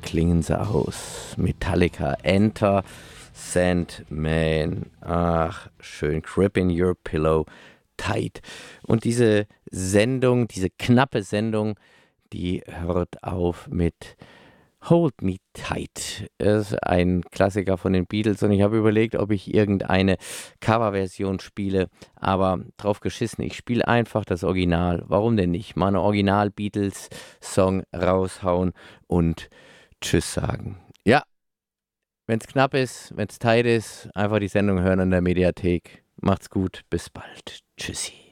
klingen sie aus. Metallica, Enter Sandman. Ach, schön. Grip in Your Pillow Tight. Und diese Sendung, diese knappe Sendung, die hört auf mit Hold Me Tight. Das ist ein Klassiker von den Beatles und ich habe überlegt, ob ich irgendeine Coverversion spiele, aber drauf geschissen. Ich spiele einfach das Original. Warum denn nicht? Mal einen Original-Beatles-Song raushauen und Tschüss sagen. Ja, wenn es knapp ist, wenn es tight ist, einfach die Sendung hören in der Mediathek. Macht's gut, bis bald. Tschüssi.